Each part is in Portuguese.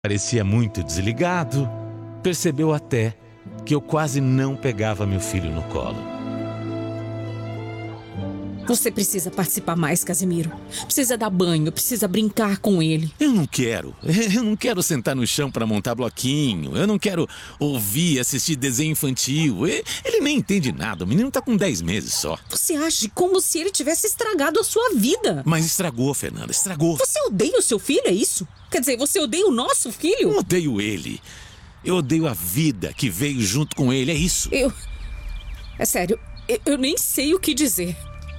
Parecia muito desligado. Percebeu até que eu quase não pegava meu filho no colo. Você precisa participar mais, Casimiro. Precisa dar banho, precisa brincar com ele. Eu não quero sentar no chão para montar bloquinho. Eu não quero ouvir, assistir desenho infantil. Ele nem entende nada, o menino tá com 10 meses só. Você age como se ele tivesse estragado a sua vida. Mas estragou, Fernanda, estragou. Você odeia o seu filho, é isso? Quer dizer, você odeia o nosso filho? Eu odeio ele. Eu odeio a vida que veio junto com ele, é isso. É sério, eu nem sei o que dizer.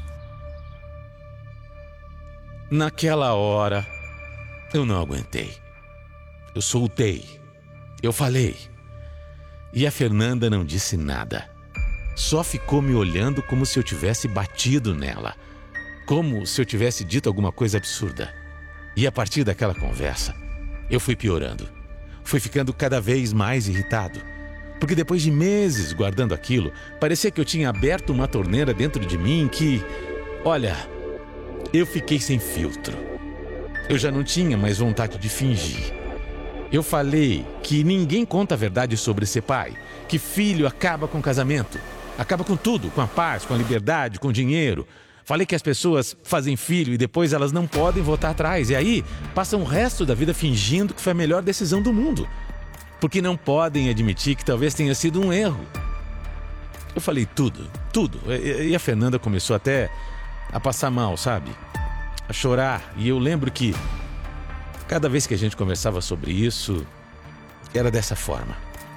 Naquela hora, eu não aguentei. Eu soltei. Eu falei. E a Fernanda não disse nada. Só ficou me olhando como se eu tivesse batido nela. Como se eu tivesse dito alguma coisa absurda. E a partir daquela conversa, eu fui piorando. Fui ficando cada vez mais irritado. Porque depois de meses guardando aquilo, parecia que eu tinha aberto uma torneira dentro de mim que... Olha... Eu fiquei sem filtro. Eu já não tinha mais vontade de fingir. Eu falei que ninguém conta a verdade sobre ser pai. Que filho acaba com o casamento. Acaba com tudo, com a paz, com a liberdade, com o dinheiro. Falei que as pessoas fazem filho e depois elas não podem voltar atrás. E aí passam o resto da vida fingindo que foi a melhor decisão do mundo. Porque não podem admitir que talvez tenha sido um erro. Eu falei tudo. E a Fernanda começou até... a passar mal, sabe? A chorar. E eu lembro que cada vez que a gente conversava sobre isso, era dessa forma.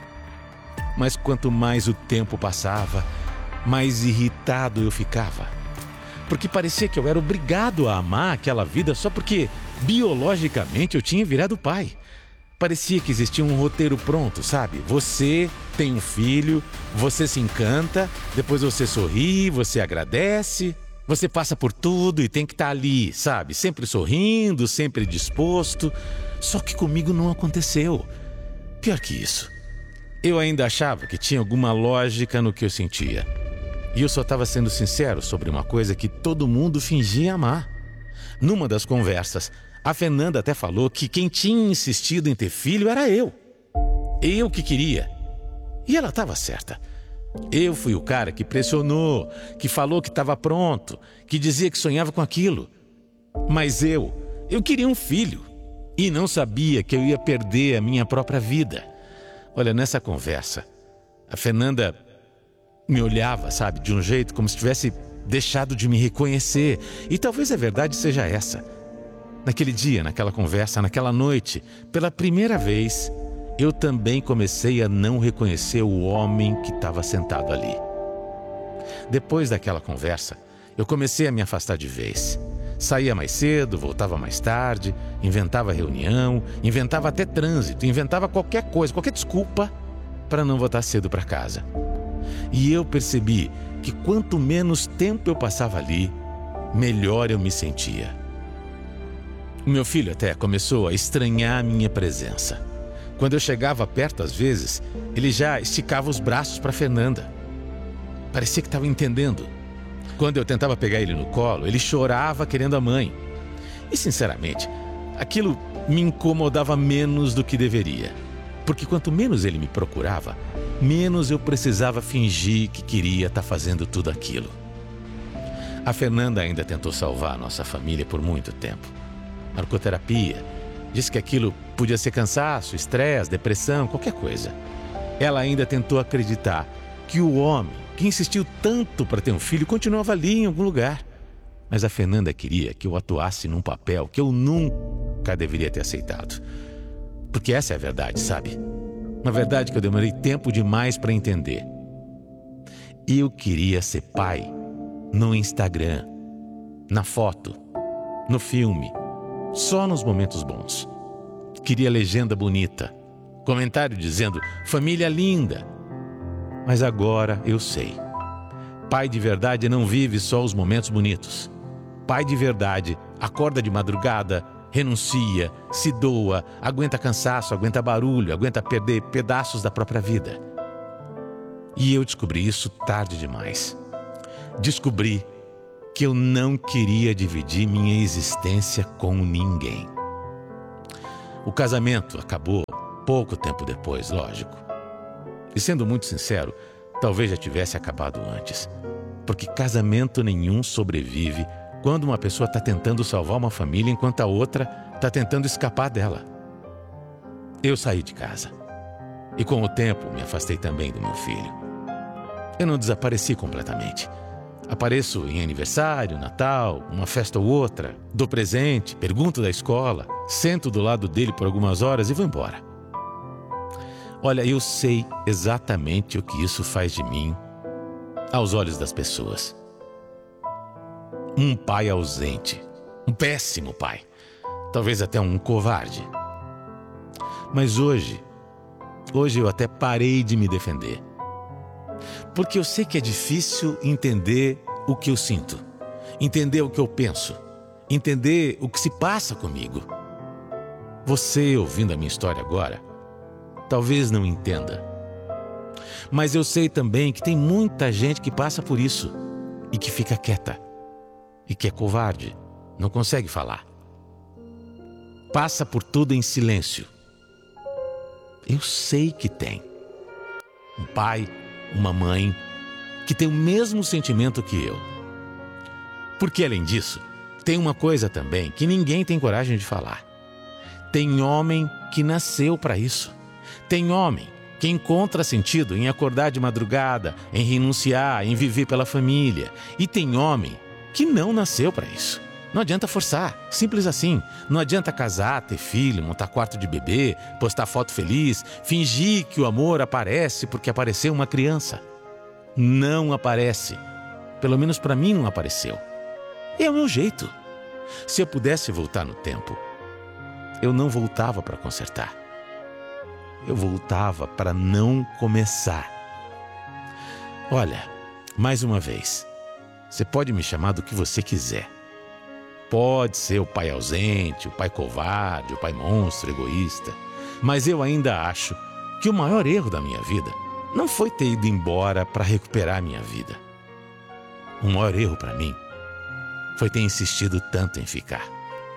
Mas quanto mais o tempo passava, mais irritado eu ficava. Porque parecia que eu era obrigado a amar aquela vida só porque, biologicamente, eu tinha virado pai. Parecia que existia um roteiro pronto, sabe? Você tem um filho, você se encanta, depois você sorri, você agradece... Você passa por tudo e tem que estar ali, sabe? Sempre sorrindo, sempre disposto. Só que comigo não aconteceu. Pior que isso. Eu ainda achava que tinha alguma lógica no que eu sentia. E eu só estava sendo sincero sobre uma coisa que todo mundo fingia amar. Numa das conversas, a Fernanda até falou que quem tinha insistido em ter filho era eu. Eu que queria. E ela estava certa. Eu fui o cara que pressionou, que falou que estava pronto, que dizia que sonhava com aquilo. Mas eu queria um filho e não sabia que eu ia perder a minha própria vida. Olha, nessa conversa, a Fernanda me olhava, sabe, de um jeito como se tivesse deixado de me reconhecer. E talvez a verdade seja essa. Naquele dia, naquela conversa, naquela noite, pela primeira vez... eu também comecei a não reconhecer o homem que estava sentado ali. Depois daquela conversa, eu comecei a me afastar de vez. Saía mais cedo, voltava mais tarde, inventava reunião, inventava até trânsito, inventava qualquer coisa, qualquer desculpa para não voltar cedo para casa. E eu percebi que quanto menos tempo eu passava ali, melhor eu me sentia. O meu filho até começou a estranhar a minha presença. Quando eu chegava perto, às vezes, ele já esticava os braços para Fernanda. Parecia que estava entendendo. Quando eu tentava pegar ele no colo, ele chorava querendo a mãe. E, sinceramente, aquilo me incomodava menos do que deveria. Porque quanto menos ele me procurava, menos eu precisava fingir que queria estar fazendo tudo aquilo. A Fernanda ainda tentou salvar a nossa família por muito tempo. Marcou terapia. Disse que aquilo podia ser cansaço, estresse, depressão, qualquer coisa. Ela ainda tentou acreditar que o homem que insistiu tanto para ter um filho continuava ali em algum lugar. Mas a Fernanda queria que eu atuasse num papel que eu nunca deveria ter aceitado. Porque essa é a verdade, sabe? Uma verdade que eu demorei tempo demais para entender. Eu queria ser pai no Instagram, na foto, no filme. Só nos momentos bons. Queria legenda bonita, comentário dizendo família linda. Mas agora eu sei. Pai de verdade não vive só os momentos bonitos. Pai de verdade acorda de madrugada, renuncia, se doa, aguenta cansaço, aguenta barulho, aguenta perder pedaços da própria vida. E eu descobri isso tarde demais. Descobri que eu não queria dividir minha existência com ninguém. O casamento acabou pouco tempo depois, lógico. E sendo muito sincero, talvez já tivesse acabado antes. Porque casamento nenhum sobrevive quando uma pessoa está tentando salvar uma família enquanto a outra está tentando escapar dela. Eu saí de casa. E com o tempo me afastei também do meu filho. Eu não desapareci completamente. Apareço em aniversário, Natal, uma festa ou outra, dou presente, pergunto da escola, sento do lado dele por algumas horas e vou embora. Olha, eu sei exatamente o que isso faz de mim aos olhos das pessoas. Um pai ausente, um péssimo pai, talvez até um covarde. Mas hoje eu até parei de me defender. Porque eu sei que é difícil entender o que eu sinto, entender o que eu penso, entender o que se passa comigo. Você, ouvindo a minha história agora, talvez não entenda. Mas eu sei também que tem muita gente que passa por isso e que fica quieta, e que é covarde, não consegue falar. Passa por tudo em silêncio. Eu sei que tem. Um pai, uma mãe, que tem o mesmo sentimento que eu. Porque, além disso, tem uma coisa também que ninguém tem coragem de falar. Tem homem que nasceu para isso. Tem homem que encontra sentido em acordar de madrugada, em renunciar, em viver pela família. E tem homem que não nasceu para isso. Não adianta forçar, simples assim. Não adianta casar, ter filho, montar quarto de bebê, postar foto feliz, fingir que o amor aparece porque apareceu uma criança. Não aparece. Pelo menos para mim não apareceu. É o meu jeito. Se eu pudesse voltar no tempo, eu não voltava para consertar. Eu voltava para não começar. Olha, mais uma vez, você pode me chamar do que você quiser. Pode ser o pai ausente, o pai covarde, o pai monstro, egoísta. Mas eu ainda acho que o maior erro da minha vida não foi ter ido embora para recuperar a minha vida. O maior erro para mim foi ter insistido tanto em ficar.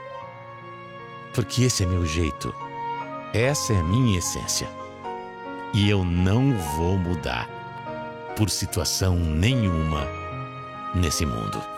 Porque esse é meu jeito. Essa é a minha essência. E eu não vou mudar por situação nenhuma nesse mundo.